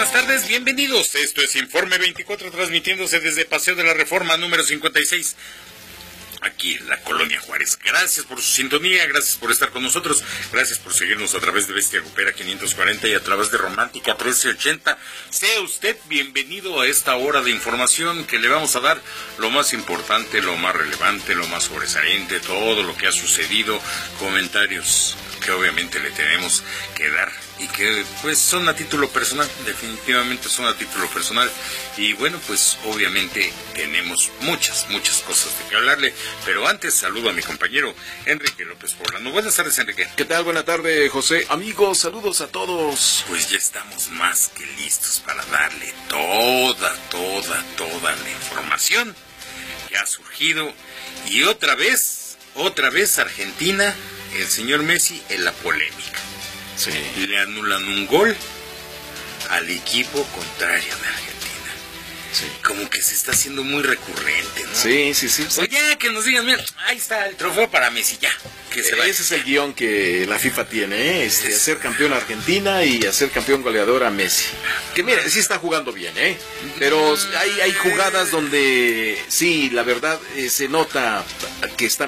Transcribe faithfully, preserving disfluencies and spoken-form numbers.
buenas tardes, bienvenidos. Esto es Informe veinticuatro, transmitiéndose desde Paseo de la Reforma número cincuenta y seis, aquí en la Colonia Juárez. Gracias por su sintonía, gracias por estar con nosotros, gracias por seguirnos a través de Bestia Grupera quinientos cuarenta y a través de Romántica trece ochenta. Sea usted bienvenido a esta hora de información que le vamos a dar lo más importante, lo más relevante, lo más sobresaliente, todo lo que ha sucedido, comentarios que obviamente le tenemos que dar y que pues son a título personal, definitivamente son a título personal, y bueno, pues obviamente tenemos muchas, muchas cosas de que hablarle, pero antes saludo a mi compañero Enrique López Poblano. Buenas tardes, Enrique. ¿Qué tal? Buena tarde, José. Amigos, saludos a todos. Pues ya estamos más que listos para darle toda, toda, toda la información que ha surgido, y otra vez, otra vez Argentina, el señor Messi en la polémica. Sí. Le anulan un gol al equipo contrario de Argentina. Sí. Como que se está haciendo muy recurrente, ¿no? Sí, sí, sí. O ya que nos digan, mira, ahí está el trofeo para Messi, ya. Que se vaya. Ese es el guión que la FIFA tiene, ¿eh? Este, hacer campeón a Argentina y hacer campeón goleador a Messi. Que mire, sí está jugando bien, ¿eh? Pero hay, hay jugadas donde sí, la verdad, eh, se nota que están